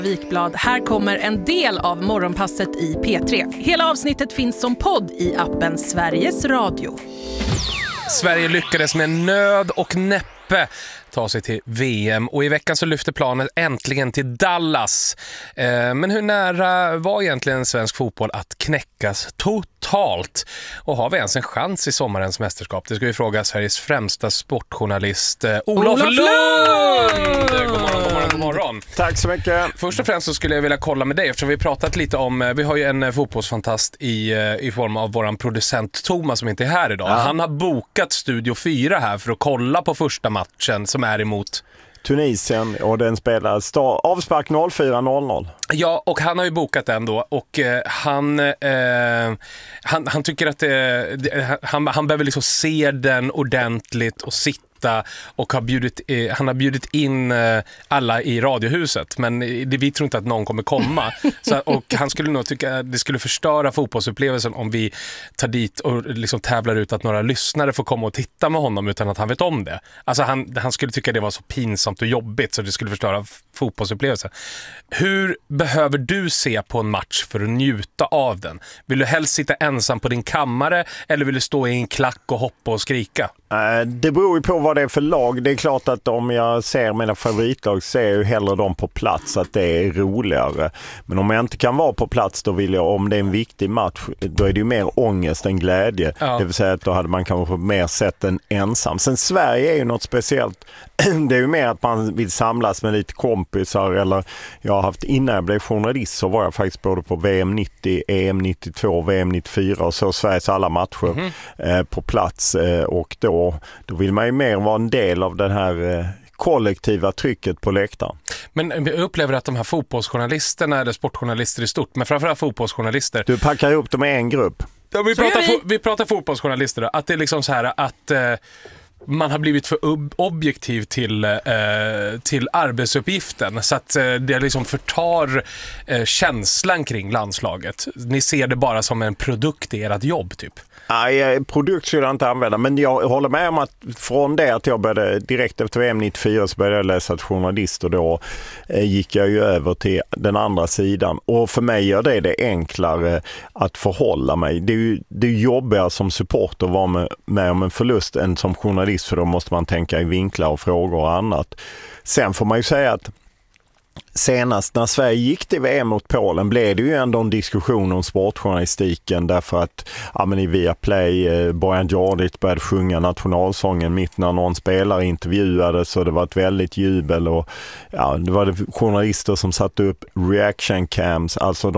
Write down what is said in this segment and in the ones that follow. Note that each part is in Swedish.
Wikblad. Här kommer en del av Morgonpasset i P3. Hela avsnittet finns som podd i appen Sveriges Radio. Sverige lyckades med nöd och näppe ta sig till VM och i veckan så lyfter planet äntligen till Dallas. Men hur nära var egentligen svensk fotboll att knäckas totalt? Och har vi ens en chans i sommarens mästerskap? Det ska vi fråga Sveriges främsta sportjournalist Olof Lund! God morgon. Tack så mycket. Först och främst så skulle jag vilja kolla med dig eftersom vi pratat lite om, vi har ju en fotbollsfantast i form av våran producent Thomas som inte är här idag. Ja. Han har bokat Studio 4 här för att kolla på första matchen som är emot Tunisien och den spelar avspark 04:00. Ja, och han har ju bokat den då och han tycker att han behöver liksom se den ordentligt och sitta och han har bjudit in alla i radiohuset men vi tror inte att någon kommer komma och han skulle nog tycka att det skulle förstöra fotbollsupplevelsen om vi tar dit och liksom tävlar ut att några lyssnare får komma och titta med honom utan att han vet om det. Alltså han skulle tycka det var så pinsamt och jobbigt så det skulle förstöra fotbollsupplevelsen. Hur behöver du se på en match för att njuta av den? Vill du helst sitta ensam på din kammare eller vill du stå i en klack och hoppa och skrika? Det beror ju på vad det är för lag. Det är klart att om jag ser mina favoritlag ser jag ju hellre dem på plats att det är roligare. Men om jag inte kan vara på plats då vill jag, om det är en viktig match, då är det ju mer ångest än glädje. Ja. Det vill säga att då hade man kanske mer sett en ensam. Sen Sverige är ju något speciellt. Det är ju mer att man vill samlas med lite kompisar eller jag har haft innan jag blev journalist så var jag faktiskt både på VM 90, EM 92, VM 94 och så Sveriges alla matcher på plats och då vill man ju mer vara en del av den här kollektiva trycket på läktaren. Men vi upplever att de här fotbollsjournalisterna eller sportjournalister i stort, men framförallt fotbollsjournalister. Du packar ihop dem i en grupp. Ja, vi pratar fotbollsjournalister då, att det är liksom så här att man har blivit för objektiv till arbetsuppgiften så att det liksom förtar känslan kring landslaget. Ni ser det bara som en produkt i ert jobb typ. Nej, produkt skulle jag inte använda, men jag håller med om att från det att jag började direkt efter VM 94 så började jag läsa till journalist och då gick jag ju över till den andra sidan och för mig gör det enklare att förhålla mig. Det är jobbigare som supporter att vara med om en förlust än som journalist för då måste man tänka i vinklar och frågor och annat. Sen får man ju säga att senast när Sverige gick till VM mot Polen blev det ju ändå en diskussion om sportjournalistiken därför att i Viaplay Bojan Djordjic började sjunga nationalsången mitt när någon spelare intervjuades så det var ett väldigt jubel och det var journalister som satte upp reaction cams, alltså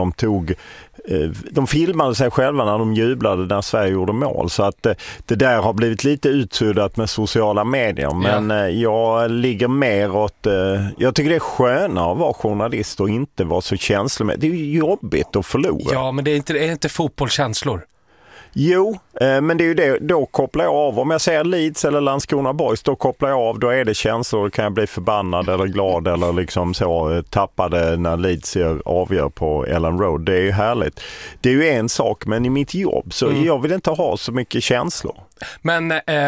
de filmade sig själva när de jublade när Sverige gjorde mål så att det där har blivit lite utsuddat med sociala medier men jag ligger mer åt jag tycker det är skönare att vara journalist och inte vara så känslomässig. Det är ju jobbigt att förlora. Ja, men det är inte fotbollskänslor. Jo, men det är ju det, då kopplar jag av. Om jag ser Leeds eller Landskrona Boys, då kopplar jag av. Då är det känslor, då kan jag bli förbannad eller glad eller liksom så tappade när Leeds avgör på Ellen Road. Det är ju härligt. Det är ju en sak, men i mitt jobb så jag vill inte ha så mycket känslor. Men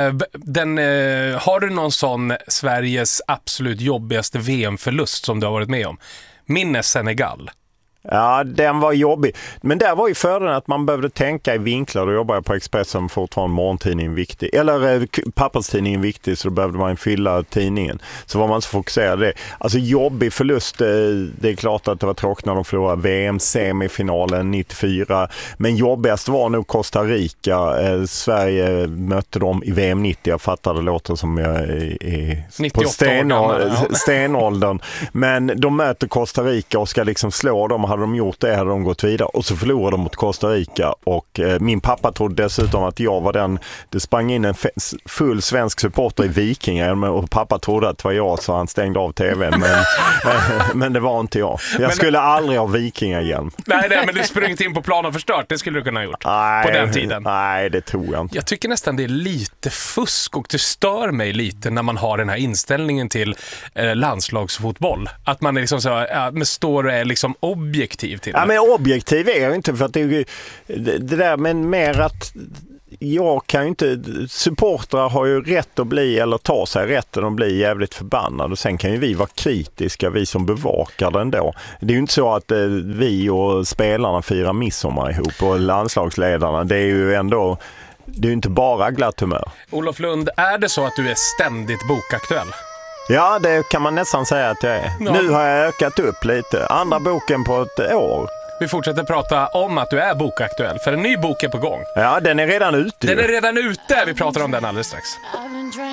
har du någon sån Sveriges absolut jobbigaste VM-förlust som du har varit med om? Min är Senegal. Ja, den var jobbig. Men där var ju fördelen att man behövde tänka i vinklar. Då jobbade jag på Expressen fortfarande morgontidningen viktig. Eller papperstidningen viktig så då behövde man fylla tidningen. Så var man så fokuserad det. Alltså jobbig förlust, det är klart att det var tråkigt när de förlorade VM-semifinalen 94. Men jobbigast var nog Costa Rica. Sverige mötte dem i VM 90. Jag fattar det låter som jag är på stenåldern. Men de möter Costa Rica och ska liksom slå dem. Hade de gjort det hade de gått vidare och så förlorade de mot Costa Rica och min pappa trodde dessutom att jag var det sprang in en full svensk supporter i Vikingar och pappa trodde att det var jag så han stängde av tvn men det var inte jag. Jag skulle aldrig ha Vikingar-hjälm. Nej, men du sprungit in på plan och förstört, det skulle du kunna ha gjort på den tiden. Nej, det tror jag inte. Jag tycker nästan det är lite fusk och det stör mig lite när man har den här inställningen till landslagsfotboll. Att man är liksom så står och är liksom objektiv till det. Ja, men objektiv är jag inte för att det där men mer att jag kan ju inte, supportrar har ju rätt att bli, eller tar sig rätten att bli jävligt förbannade, och sen kan ju vi vara kritiska, vi som bevakar den då. Det är ju inte så att vi och spelarna firar midsommar ihop och landslagsledarna, det är ju ändå, det är ju inte bara glatt humör. Olof Lund, är det så att du är ständigt bokaktuell? Ja, det kan man nästan säga att jag är. Ja. Nu har jag ökat upp lite. Andra boken på ett år. Vi fortsätter prata om att du är bokaktuell, för en ny bok är på gång. Ja, den är redan ute. Den är redan ute, vi pratar om den alldeles strax.